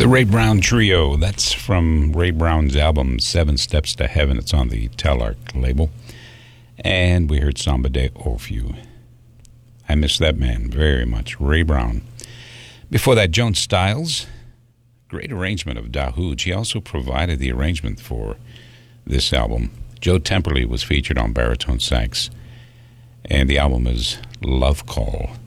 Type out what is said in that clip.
The Ray Brown Trio, that's from Ray Brown's album, 7 Steps to Heaven. It's on the Telarc label. And we heard Samba de Orfeo. I miss that man very much, Ray Brown. Before that, Joan Styles, great arrangement of Dahoud. She also provided the arrangement for this album. Joe Temperley was featured on baritone sax, and the album is Love Call.